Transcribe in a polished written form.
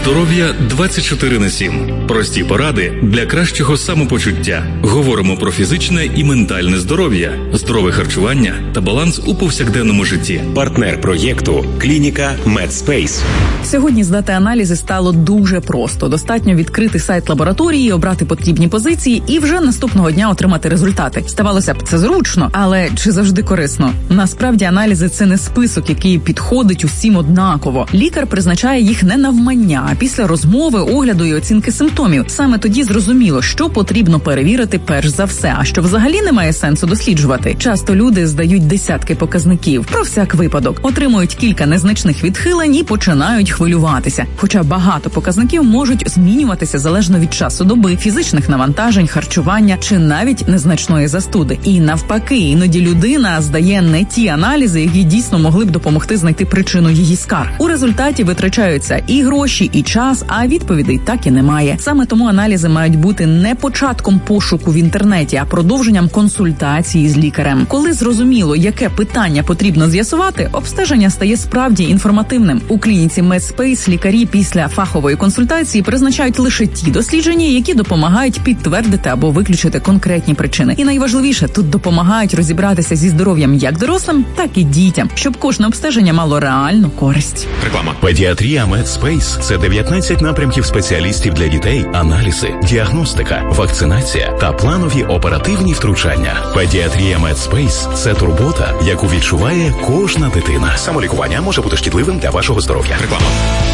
Здоров'я 24/7. Прості поради для кращого самопочуття. Говоримо про фізичне і ментальне здоров'я, здорове харчування та баланс у повсякденному житті. Партнер проєкту – клініка MedSpace. Сьогодні здати аналізи стало дуже просто. Достатньо відкрити сайт лабораторії, обрати потрібні позиції і вже наступного дня отримати результати. Здавалося б, це зручно, але чи завжди корисно? Насправді аналізи – це не список, який підходить усім однаково. Лікар призначає їх не навмання, а після розмови, огляду і оцінки симптомів. Саме тоді зрозуміло, що потрібно перевірити перш за все, а що взагалі немає сенсу досліджувати. Часто люди здають десятки показників, про всяк випадок, отримують кілька незначних відхилень і починають хвилюватися. Хоча багато показників можуть змінюватися залежно від часу доби, фізичних навантажень, харчування чи навіть незначної застуди. І навпаки, іноді людина здає не ті аналізи, які дійсно могли б допомогти знайти причину її скарг. У результаті витрачаються і гроші, і час, а відповідей так і немає. Саме тому аналізи мають бути не початком пошуку в інтернеті, а продовженням консультації з лікарем. Коли зрозуміло, яке питання потрібно з'ясувати, обстеження стає справді інформативним. У клініці MedSpace лікарі після фахової консультації призначають лише ті дослідження, які допомагають підтвердити або виключити конкретні причини. І найважливіше, тут допомагають розібратися зі здоров'ям як дорослим, так і дітям, щоб кожне обстеження мало реальну користь. Реклама. Педіатрія MedSpace – це 19 напрямків спеціалістів для дітей, аналізи, діагностика, вакцинація та планові оперативні втручання. Педіатрія MedSpace – це турбота, яку відчуває кожна дитина. Самолікування може бути шкідливим для вашого здоров'я. Реклама.